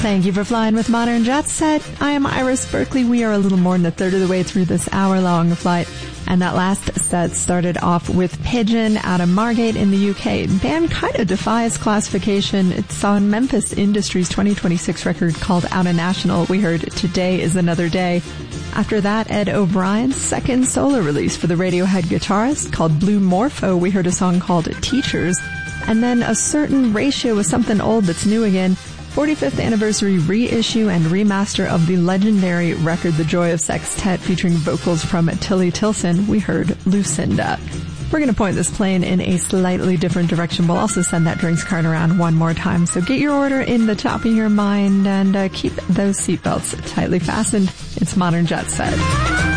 Thank you for flying with Modern Jet Set. I am Iris Berkeley. We are a little more than a third of the way through this hour-long flight. And that last set started off with Pigeon out of Margate in the UK. Band kind of defies classification. It's on Memphis Industries' 2026 record called Outta National. We heard Today is Another Day. After that, Ed O'Brien's second solo release for the Radiohead guitarist called Blue Morpho. We heard a song called Teachers. And then a certain ratio with something old that's new again. 45th anniversary reissue and remaster of the legendary record The Joy of Sextet featuring vocals from Tilly Tilson. We heard Lucinda. We're going to point this plane in a slightly different direction. We'll also send that drinks cart around one more time. So get your order in the top of your mind and keep those seatbelts tightly fastened. It's Modern Jet Set.